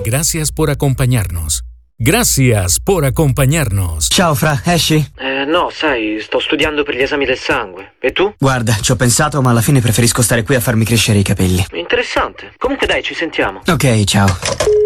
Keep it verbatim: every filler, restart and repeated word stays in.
Gracias por acompañarnos. Gracias por acompañarnos. Ciao Fra, esci? Eh, no, sai, sto studiando per gli esami del sangue. E tu? Guarda, ci ho pensato, ma alla fine preferisco stare qui a farmi crescere i capelli. Interessante. Comunque dai, ci sentiamo. Ok, ciao.